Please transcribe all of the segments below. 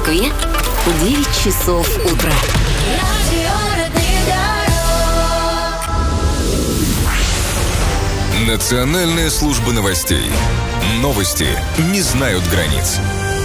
Москве 9 часов утра. Национальная служба новостей. Новости не знают границ.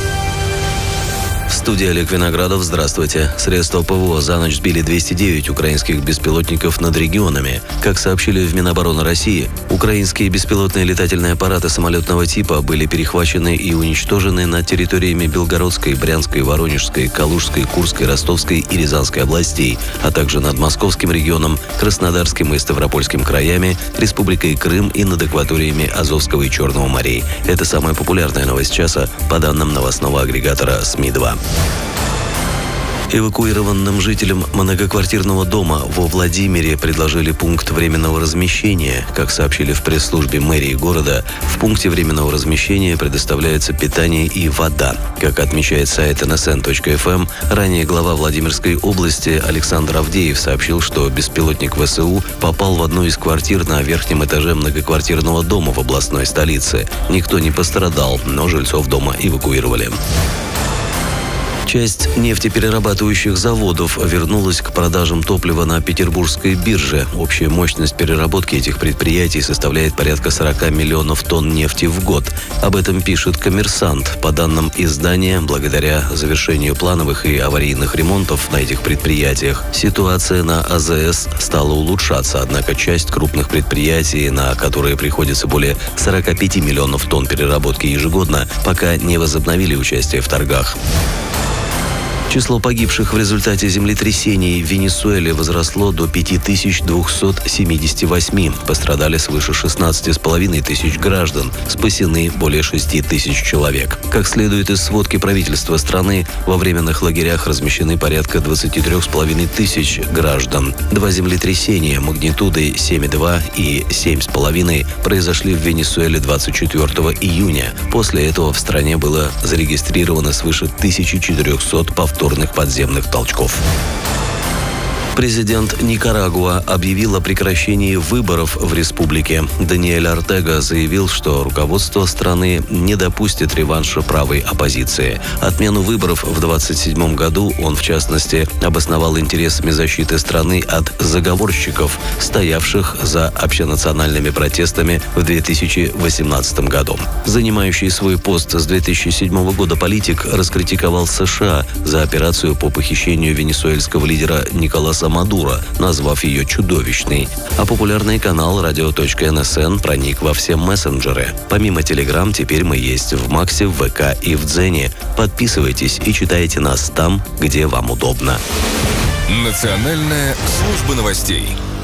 В студии Олег Виноградов. Здравствуйте. Средства ПВО за ночь сбили 209 украинских беспилотников над регионами. Как сообщили в Минобороны России, украинские беспилотные летательные аппараты самолетного типа были перехвачены и уничтожены над территориями Белгородской, Брянской, Воронежской, Калужской, Курской, Ростовской и Рязанской областей, а также над Московским регионом, Краснодарским и Ставропольским краями, Республикой Крым и над акваториями Азовского и Черного морей. Это самая популярная новость часа по данным новостного агрегатора СМИ-2. Эвакуированным жителям многоквартирного дома во Владимире предложили пункт временного размещения. Как сообщили в пресс-службе мэрии города, в пункте временного размещения предоставляется питание и вода. Как отмечает сайт nsn.fm, ранее глава Владимирской области Александр Авдеев сообщил, что беспилотник ВСУ попал в одну из квартир на верхнем этаже многоквартирного дома в областной столице. Никто не пострадал, но жильцов дома эвакуировали. Часть нефтеперерабатывающих заводов вернулась к продажам топлива на Петербургской бирже. Общая мощность переработки этих предприятий составляет порядка 40 миллионов тонн нефти в год. Об этом пишет «Коммерсант». По данным издания, благодаря завершению плановых и аварийных ремонтов на этих предприятиях, ситуация на АЗС стала улучшаться. Однако часть крупных предприятий, на которые приходится более 45 миллионов тонн переработки ежегодно, пока не возобновили участие в торгах. Число погибших в результате землетрясений в Венесуэле возросло до 5278. Пострадали свыше 16,5 тысяч граждан. Спасены более 6 тысяч человек. Как следует из сводки правительства страны, во временных лагерях размещены порядка 23,5 тысяч граждан. Два землетрясения магнитудой 7,2 и 7,5 произошли в Венесуэле 24 июня. После этого в стране было зарегистрировано свыше 1400 повторных подземных толчков. Президент Никарагуа объявил о прекращении выборов в республике. Даниэль Ортега заявил, что руководство страны не допустит реванша правой оппозиции. Отмену выборов в 2027 году он, в частности, обосновал интересами защиты страны от заговорщиков, стоявших за общенациональными протестами в 2018 году. Занимающий свой пост с 2007 года политик раскритиковал США за операцию по похищению венесуэльского лидера Николаса Мадуро, назвав ее чудовищной. А популярный канал radio.nsn проник во все мессенджеры. Помимо Telegram, теперь мы есть в Максе, в ВК и в Дзене. Подписывайтесь и читайте нас там, где вам удобно. Национальная служба новостей.